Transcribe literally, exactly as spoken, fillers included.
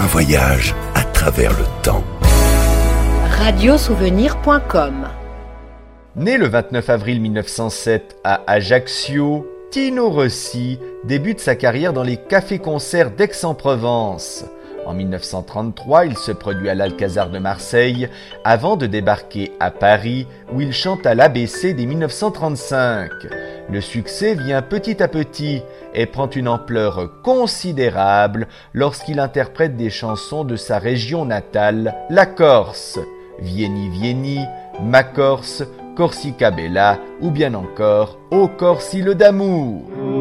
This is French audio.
voyage à travers le temps. radiosouvenir point com. Né le vingt-neuf avril mille neuf cent sept à Ajaccio, Tino Rossi débute sa carrière dans les cafés-concerts d'Aix-en-Provence. En mille neuf cent trente-trois, il se produit à l'Alcazar de Marseille avant de débarquer à Paris où il chante à l'A B C dès mille neuf cent trente-cinq. Le succès vient petit à petit et prend une ampleur considérable lorsqu'il interprète des chansons de sa région natale, la Corse. Vieni Vieni, Ma Corse, Corsica Bella ou bien encore Ô Corse île d'amour.